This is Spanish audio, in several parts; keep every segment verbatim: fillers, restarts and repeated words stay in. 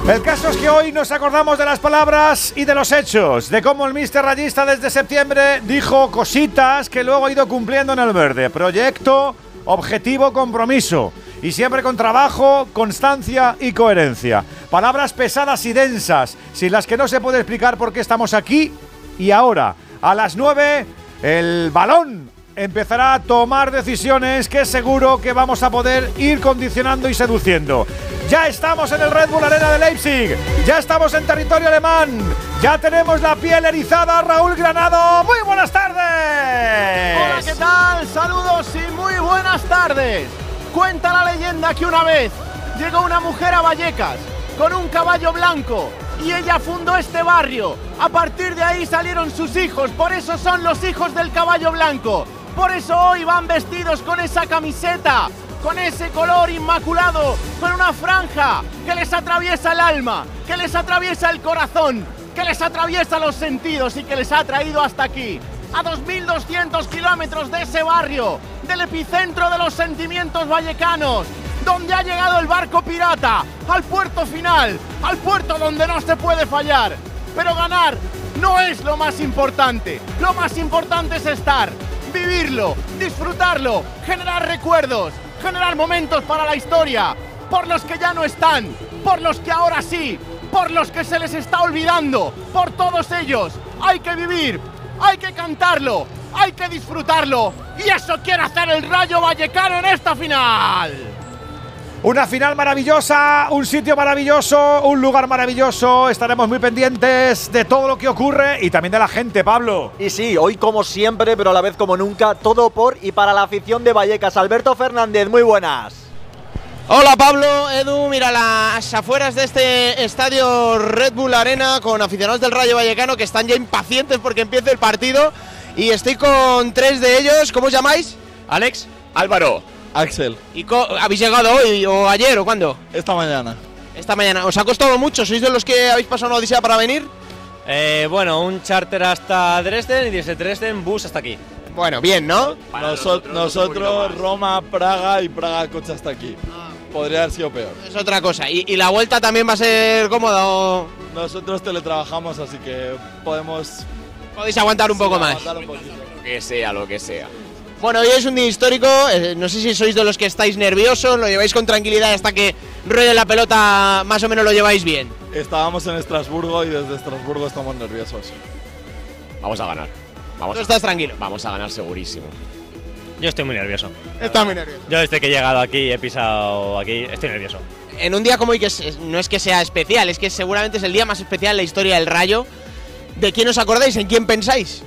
El caso es que hoy nos acordamos de las palabras y de los hechos, de cómo el míster rayista desde septiembre dijo cositas que luego ha ido cumpliendo en el verde. Proyecto, objetivo, compromiso. Y siempre con trabajo, constancia y coherencia. Palabras pesadas y densas, sin las que no se puede explicar por qué estamos aquí y ahora. A las nueve, el balón empezará a tomar decisiones que seguro que vamos a poder ir condicionando y seduciendo. Ya estamos en el Red Bull Arena de Leipzig, ya estamos en territorio alemán, ya tenemos la piel erizada. Raúl Granado, muy buenas tardes. Hola, ¿qué tal? Saludos y muy buenas tardes. Cuenta la leyenda que una vez llegó una mujer a Vallecas con un caballo blanco y ella fundó este barrio. A partir de ahí salieron sus hijos, por eso son los hijos del caballo blanco. Por eso hoy van vestidos con esa camiseta, con ese color inmaculado, con una franja que les atraviesa el alma, que les atraviesa el corazón, que les atraviesa los sentidos y que les ha traído hasta aquí, a dos mil doscientos kilómetros de ese barrio, del epicentro de los sentimientos vallecanos, donde ha llegado el barco pirata, al puerto final, al puerto donde no se puede fallar. Pero ganar no es lo más importante, lo más importante es estar, vivirlo, disfrutarlo, generar recuerdos, generar momentos para la historia, por los que ya no están, por los que ahora sí, por los que se les está olvidando, por todos ellos. Hay que vivir, hay que cantarlo, hay que disfrutarlo, y eso quiere hacer el Rayo Vallecano en esta final. Una final maravillosa, un sitio maravilloso, un lugar maravilloso. Estaremos muy pendientes de todo lo que ocurre y también de la gente, Pablo. Y sí, hoy como siempre, pero a la vez como nunca, todo por y para la afición de Vallecas. Alberto Fernández, muy buenas. Hola Pablo, Edu, mira las afueras de este estadio Red Bull Arena con aficionados del Rayo Vallecano que están ya impacientes porque empiece el partido y estoy con tres de ellos. ¿Cómo os llamáis? Alex. Álvaro. Axel. ¿Y habéis llegado hoy o ayer o cuándo? Esta mañana. Esta mañana. ¿Os ha costado mucho? ¿Sois de los que habéis pasado una odisea para venir? Eh, bueno, un charter hasta Dresden y desde Dresden bus hasta aquí. Bueno, bien, ¿no? Para nosotros, nosotros Roma, Praga y Praga coche hasta aquí. Ah. Podría haber sido peor. Es otra cosa. ¿Y, y la vuelta también va a ser cómoda o...? Nosotros teletrabajamos, así que podemos... Podéis aguantar un sí, poco más. Aguantar un poquito. Lo que sea, lo que sea. Bueno, hoy es un día histórico, eh, no sé si sois de los que estáis nerviosos, lo lleváis con tranquilidad hasta que ruede la pelota, más o menos lo lleváis bien. Estábamos en Estrasburgo y desde Estrasburgo estamos nerviosos. Vamos a ganar. Vamos ¿Tú a, estás tranquilo? Vamos a ganar segurísimo. Yo estoy muy nervioso. Está muy nervioso. Yo desde que he llegado aquí y he pisado aquí, estoy nervioso. En un día como hoy, que es, no es que sea especial, es que seguramente es el día más especial en la historia del Rayo. ¿De quién os acordáis? ¿En quién pensáis?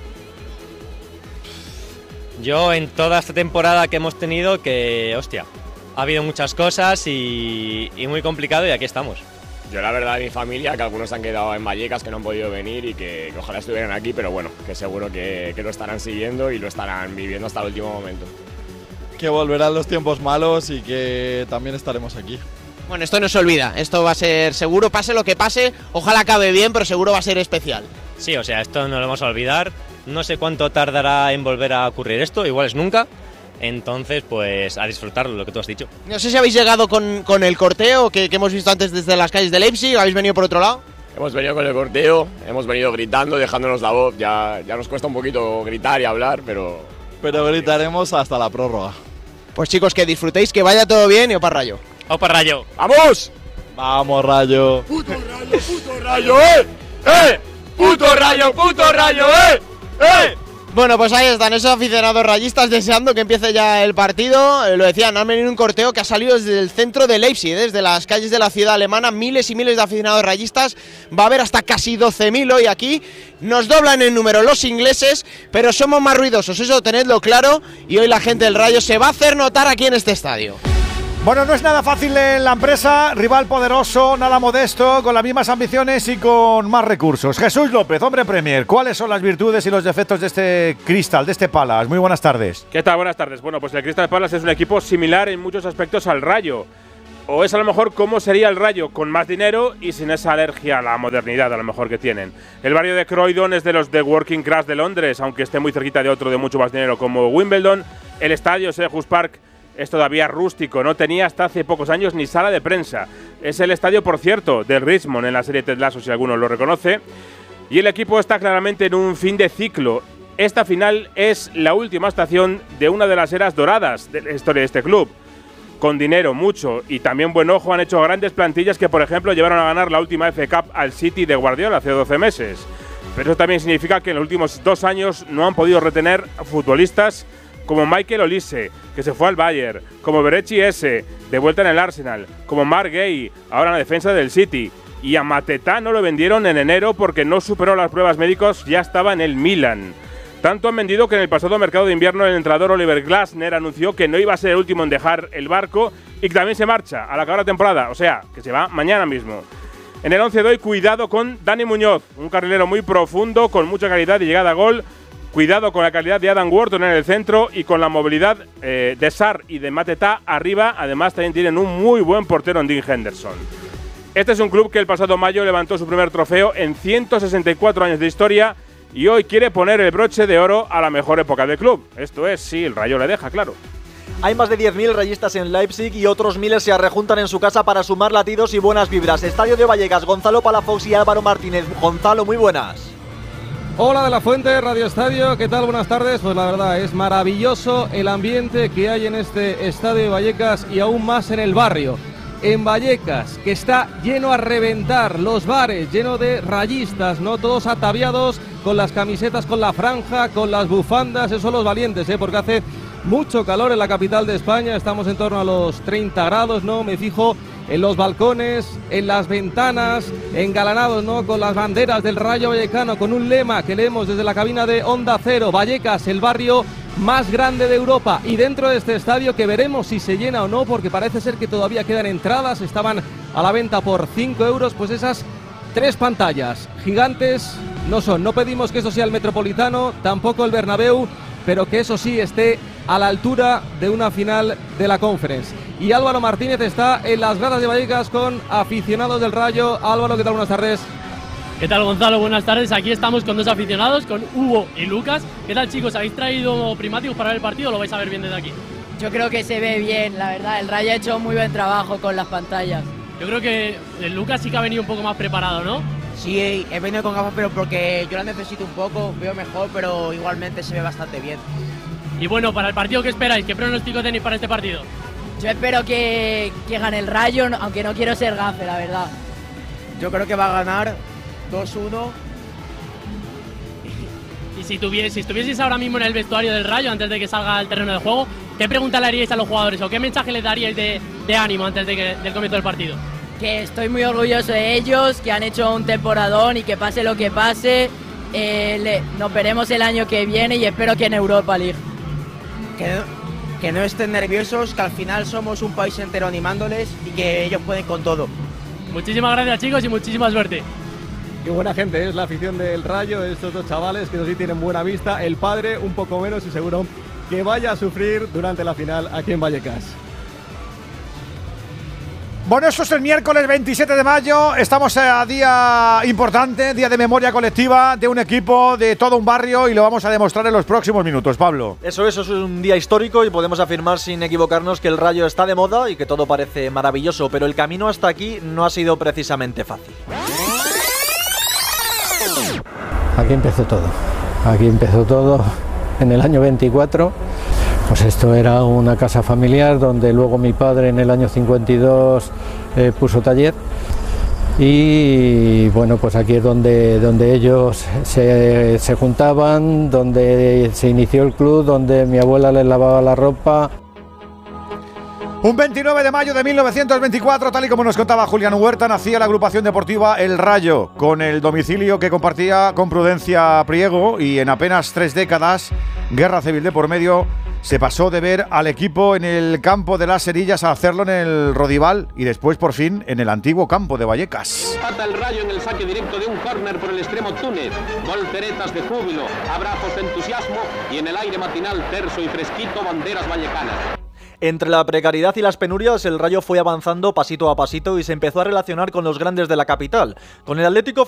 Yo en toda esta temporada que hemos tenido, que hostia, ha habido muchas cosas y, y muy complicado y aquí estamos. Yo la verdad de mi familia, que algunos han quedado en Vallecas, que no han podido venir y que, que ojalá estuvieran aquí, pero bueno, que seguro que, que lo estarán siguiendo y lo estarán viviendo hasta el último momento. Que volverán los tiempos malos y que también estaremos aquí. Bueno, esto no se olvida, esto va a ser seguro, pase lo que pase, ojalá acabe bien, pero seguro va a ser especial. Sí, o sea, esto no lo vamos a olvidar. No sé cuánto tardará en volver a ocurrir esto, igual es nunca. Entonces, pues a disfrutarlo, lo que tú has dicho. No sé si habéis llegado con, con el corteo que, que hemos visto antes desde las calles de Leipzig, ¿habéis venido por otro lado? Hemos venido con el corteo, hemos venido gritando, dejándonos la voz. Ya, ya nos cuesta un poquito gritar y hablar, pero... Pero gritaremos hasta la prórroga. Pues chicos, que disfrutéis, que vaya todo bien y opa Rayo. ¡Opa Rayo! ¡Vamos! ¡Vamos, Rayo! ¡Puto Rayo, puto Rayo, eh! ¡Eh! ¡Puto Rayo, puto Rayo, eh! ¡Eh! Bueno, pues ahí están esos aficionados rayistas deseando que empiece ya el partido. Eh, lo decían, han venido un corteo que ha salido desde el centro de Leipzig, desde las calles de la ciudad alemana. Miles y miles de aficionados rayistas. Va a haber hasta casi doce mil hoy aquí. Nos doblan en número los ingleses, pero somos más ruidosos, eso tenedlo claro. Y hoy la gente del Rayo se va a hacer notar aquí en este estadio. Bueno, no es nada fácil en la empresa, rival poderoso, nada modesto, con las mismas ambiciones y con más recursos. Jesús López, hombre Premier, ¿cuáles son las virtudes y los defectos de este Crystal, de este Palace? Muy buenas tardes. ¿Qué tal? Buenas tardes. Bueno, pues el Crystal Palace es un equipo similar en muchos aspectos al Rayo. O es a lo mejor cómo sería el Rayo con más dinero y sin esa alergia a la modernidad a lo mejor que tienen. El barrio de Croydon es de los de working class de Londres, aunque esté muy cerquita de otro de mucho más dinero como Wimbledon. El estadio Selhurst Park es todavía rústico, no tenía hasta hace pocos años ni sala de prensa. Es el estadio, por cierto, del Richmond en la serie Ted Lasso, si alguno lo reconoce. Y el equipo está claramente en un fin de ciclo. Esta final es la última estación de una de las eras doradas de la historia de este club. Con dinero, mucho y también buen ojo, han hecho grandes plantillas que, por ejemplo, llevaron a ganar la última F A Cup al City de Guardiola hace doce meses. Pero eso también significa que en los últimos dos años no han podido retener futbolistas como Michael Olise, que se fue al Bayern, como Berechi Eze, de vuelta en el Arsenal, como Mark Gay, ahora en la defensa del City. Y a Mateta no lo vendieron en enero porque no superó las pruebas médicas, ya estaba en el Milan. Tanto han vendido que en el pasado mercado de invierno el entrenador Oliver Glasner anunció que no iba a ser el último en dejar el barco y que también se marcha al acabar la temporada, o sea, que se va mañana mismo. En el once de hoy, cuidado con Dani Muñoz, un carrilero muy profundo, con mucha calidad y llegada a gol. Cuidado con la calidad de Adam Wharton en el centro y con la movilidad eh, de Sarr y de Mateta arriba. Además, también tienen un muy buen portero en Dean Henderson. Este es un club que el pasado mayo levantó su primer trofeo en ciento sesenta y cuatro años de historia y hoy quiere poner el broche de oro a la mejor época del club. Esto es, si el Rayo le deja, claro. Hay más de diez mil rayistas en Leipzig y otros miles se arrejuntan en su casa para sumar latidos y buenas vibras. Estadio de Vallecas, Gonzalo Palafox y Álvaro Martínez. Gonzalo, muy buenas. Hola de la Fuente, Radio Estadio, ¿qué tal? Buenas tardes. Pues la verdad es maravilloso el ambiente que hay en este Estadio de Vallecas y aún más en el barrio. En Vallecas, que está lleno a reventar, los bares lleno de rayistas, ¿no? Todos ataviados con las camisetas, con la franja, con las bufandas. Esos son los valientes, ¿eh? Porque hace mucho calor en la capital de España, estamos en torno a los treinta grados, ¿no? Me fijo en los balcones, en las ventanas, engalanados, ¿no? Con las banderas del Rayo Vallecano, con un lema que leemos desde la cabina de Onda Cero: Vallecas, el barrio más grande de Europa. Y dentro de este estadio, que veremos si se llena o no, porque parece ser que todavía quedan entradas, estaban a la venta por cinco euros, pues esas tres pantallas gigantes no son. No pedimos que eso sea el Metropolitano, tampoco el Bernabéu, pero que eso sí esté a la altura de una final de la Conference. Y Álvaro Martínez está en las gradas de Vallecas con aficionados del Rayo. Álvaro, ¿qué tal? Buenas tardes. ¿Qué tal, Gonzalo? Buenas tardes. Aquí estamos con dos aficionados, con Hugo y Lucas. ¿Qué tal, chicos? ¿Habéis traído primáticos para ver el partido o lo vais a ver bien desde aquí? Yo creo que se ve bien, la verdad. El Rayo ha hecho muy buen trabajo con las pantallas. Yo creo que el Lucas sí que ha venido un poco más preparado, ¿no? Sí, he venido con gafas, pero porque yo las necesito un poco, veo mejor, pero igualmente se ve bastante bien. Y bueno, para el partido, ¿qué esperáis? ¿Qué pronóstico tenéis para este partido? Yo espero que, que gane el Rayo, aunque no quiero ser gafe, la verdad. Yo creo que va a ganar dos uno. Y si, tuvies, si estuvieseis ahora mismo en el vestuario del Rayo, antes de que salga al terreno de juego, ¿qué pregunta le haríais a los jugadores o qué mensaje les daríais de, de ánimo antes de que, del comienzo del partido? Que estoy muy orgulloso de ellos, que han hecho un temporadón y que pase lo que pase, eh, le, nos veremos el año que viene y espero que en Europa League. Que no, que no estén nerviosos, que al final somos un país entero animándoles y que ellos pueden con todo. Muchísimas gracias, chicos, y muchísima suerte. Qué buena gente es la afición del Rayo, estos dos chavales que sí tienen buena vista. El padre un poco menos y seguro que vaya a sufrir durante la final aquí en Vallecas. Bueno, eso es el miércoles veintisiete de mayo, estamos a día importante, día de memoria colectiva de un equipo, de todo un barrio, y lo vamos a demostrar en los próximos minutos, Pablo. Eso, eso es un día histórico y podemos afirmar sin equivocarnos que el Rayo está de moda y que todo parece maravilloso, pero el camino hasta aquí no ha sido precisamente fácil. Aquí empezó todo, aquí empezó todo en el año veinticuatro. Pues esto era una casa familiar donde luego mi padre en el año cincuenta y dos eh, puso taller y bueno, pues aquí es donde, donde ellos se, se juntaban, donde se inició el club, donde mi abuela les lavaba la ropa. Un veintinueve de mayo de mil novecientos veinticuatro, tal y como nos contaba Julián Huerta, nacía la agrupación deportiva El Rayo, con el domicilio que compartía con Prudencia Priego, y en apenas tres décadas, guerra civil de por medio, se pasó de ver al equipo en el campo de las Herillas a hacerlo en el Rodival y después por fin en el antiguo campo de Vallecas. Pata el Rayo en el saque directo de un córner por el extremo Túnez, volteretas de júbilo, abrazos de entusiasmo y en el aire matinal terso y fresquito banderas vallecanas. Entre la precariedad y las penurias, el Rayo fue avanzando pasito a pasito y se empezó a relacionar con los grandes de la capital. Con el Atlético